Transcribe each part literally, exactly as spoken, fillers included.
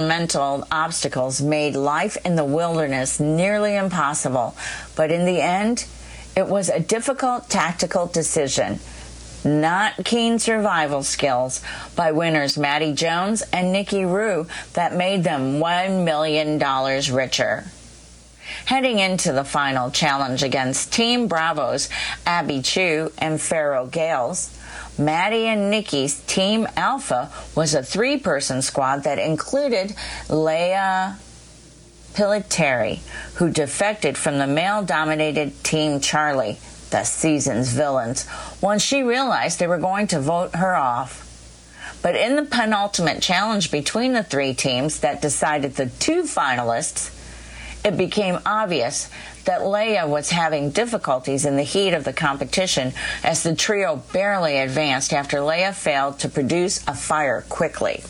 Mental obstacles made life in the wilderness nearly impossible, but in the end, it was a difficult tactical decision, not keen survival skills, by winners Maddie Jones and Nikki Rue that made them one million dollars richer. Heading into the final challenge against Team Bravo's Abby Chu and Pharaoh Gales, Maddie and Nikki's Team Alpha was a three-person squad that included Leah Piliteri, who defected from the male-dominated Team Charlie, the season's villains, once she realized they were going to vote her off. But in the penultimate challenge between the three teams that decided the two finalists, it became obvious that Leah was having difficulties in the heat of the competition as the trio barely advanced after Leah failed to produce a fire quickly.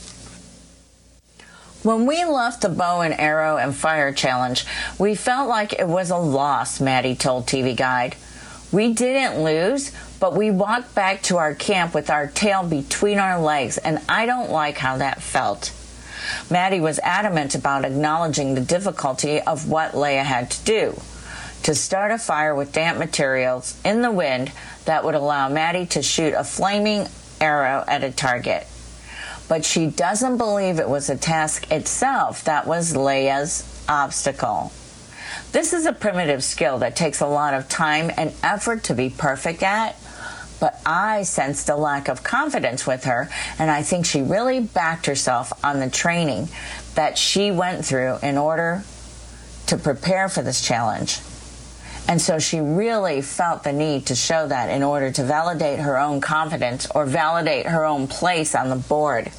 When we left the bow and arrow and fire challenge, we felt like it was a loss, Maddie told T V Guide. We didn't lose, but we walked back to our camp with our tail between our legs, and I don't like how that felt. Maddie was adamant about acknowledging the difficulty of what Leah had to do, to start a fire with damp materials in the wind that would allow Maddie to shoot a flaming arrow at a target. But she doesn't believe it was a task itself that was Leah's obstacle. This is a primitive skill that takes a lot of time and effort to be perfect at, but I sensed a lack of confidence with her, and I think she really backed herself on the training that she went through in order to prepare for this challenge. And so she really felt the need to show that in order to validate her own confidence or validate her own place on the board.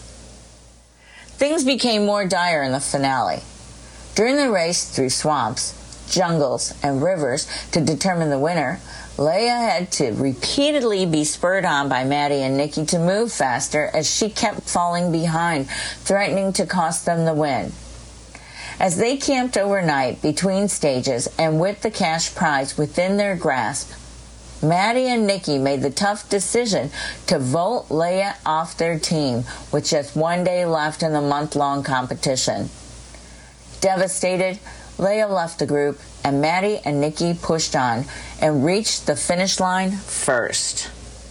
Things became more dire in the finale. During the race through swamps, jungles, and rivers to determine the winner, Leah had to repeatedly be spurred on by Maddie and Nikki to move faster as she kept falling behind, threatening to cost them the win. As they camped overnight between stages and with the cash prize within their grasp, Maddie and Nikki made the tough decision to vote Leah off their team with just one day left in the month-long competition. Devastated, Leah left the group, and Maddie and Nikki pushed on and reached the finish line first.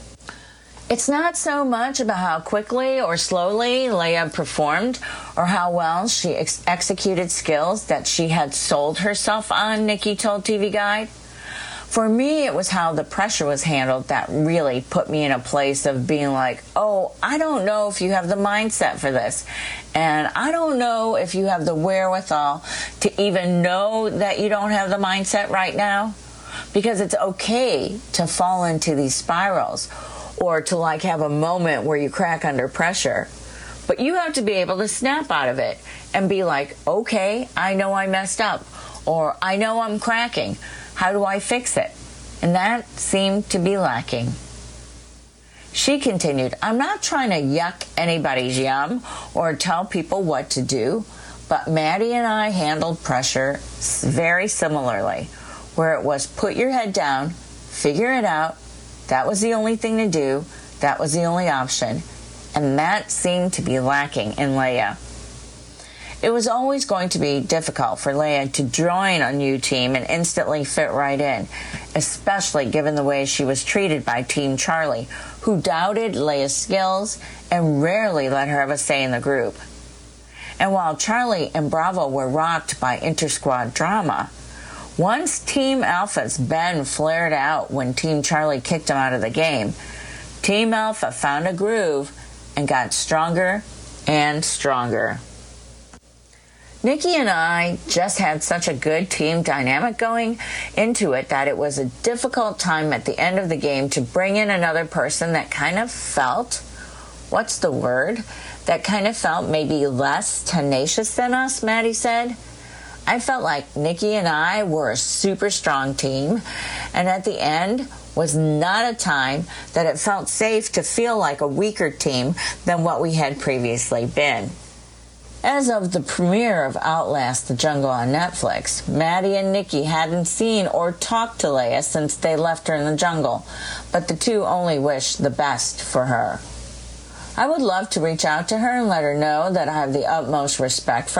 It's not so much about how quickly or slowly Leah performed or how well she ex- executed skills that she had sold herself on, Nikki told T V Guide. For me, it was how the pressure was handled that really put me in a place of being like, oh, I don't know if you have the mindset for this. And I don't know if you have the wherewithal to even know that you don't have the mindset right now. Because it's okay to fall into these spirals or to like have a moment where you crack under pressure. But you have to be able to snap out of it and be like, okay, I know I messed up. Or I know I'm cracking. How do I fix it? And that seemed to be lacking. She continued, I'm not trying to yuck anybody's yum or tell people what to do, but Maddie and I handled pressure very similarly, where it was put your head down, figure it out, that was the only thing to do, that was the only option, and that seemed to be lacking in Leah. It was always going to be difficult for Leah to join a new team and instantly fit right in, especially given the way she was treated by Team Charlie, who doubted Leah's skills and rarely let her have a say in the group. And while Charlie and Bravo were rocked by inter-squad drama, once Team Alpha's Ben flared out when Team Charlie kicked him out of the game, Team Alpha found a groove and got stronger and stronger. Nikki and I just had such a good team dynamic going into it that it was a difficult time at the end of the game to bring in another person that kind of felt, what's the word, that kind of felt maybe less tenacious than us, Maddie said. I felt like Nikki and I were a super strong team, and at the end was not a time that it felt safe to feel like a weaker team than what we had previously been. As of the premiere of Outlast: The Jungle on Netflix, Maddie and Nikki hadn't seen or talked to Leah since they left her in the jungle, but the two only wished the best for her. I would love to reach out to her and let her know that I have the utmost respect for